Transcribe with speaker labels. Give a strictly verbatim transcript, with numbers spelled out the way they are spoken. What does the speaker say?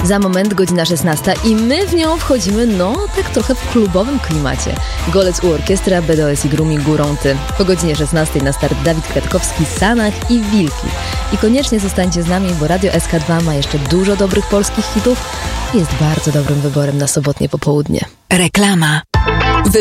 Speaker 1: Za moment godzina szesnasta i my w nią wchodzimy, no tak trochę w klubowym klimacie. Golec u orkiestra, B D O S i Grumi Górą Ty. Po godzinie szesnastej na start Dawid Kwiatkowski, Sanach i Wilki. I koniecznie zostańcie z nami, bo Radio S K dwa ma jeszcze dużo dobrych polskich hitów i jest bardzo dobrym wyborem na sobotnie popołudnie.
Speaker 2: Reklama.